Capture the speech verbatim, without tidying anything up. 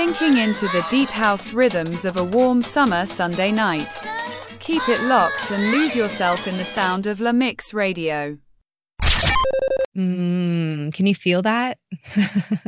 sinking into the deep house rhythms of a warm summer Sunday night. Keep it locked and lose yourself in the sound of La Mix Radio. Mm, can you feel that?